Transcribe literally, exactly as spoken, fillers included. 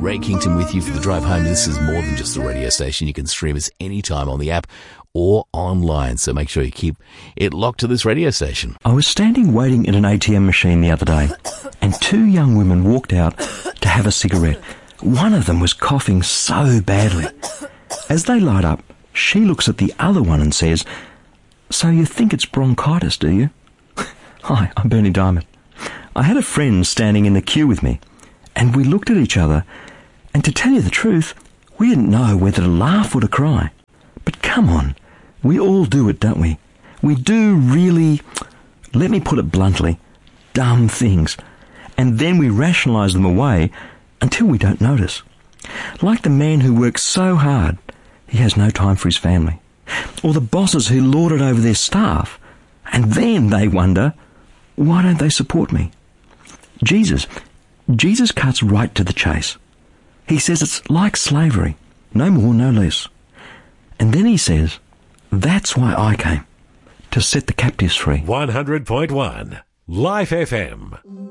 Ray Kington with you for the drive home. This is more than just a radio station. You can stream us anytime on the app or online, so make sure you keep it locked to this radio station. I was standing waiting at an A T M machine the other day, and two young women walked out to have a cigarette. One of them was coughing so badly. As they light up, she looks at the other one and says, "So you think it's bronchitis, do you?" Hi, I'm Bernie Diamond. I had a friend standing in the queue with me, and we looked at each other, and to tell you the truth, we didn't know whether to laugh or to cry. But come on, we all do it, don't we? We do really, let me put it bluntly, dumb things, and then we rationalise them away until we don't notice. Like the man who works so hard, he has no time for his family. Or the bosses who lord it over their staff, and then they wonder, why don't they support me? Jesus, Jesus cuts right to the chase. He says it's like slavery, no more, no less. And then he says, that's why I came, to set the captives free. one hundred point one Life F M.